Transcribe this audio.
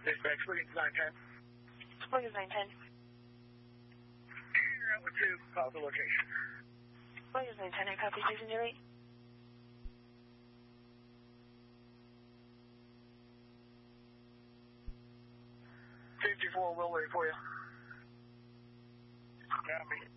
Dispatch, Williams 910. Williams 910. You're out with 2, call the location. Williams 910, I copy, Jason 08. 54, we'll wait for you. Copy.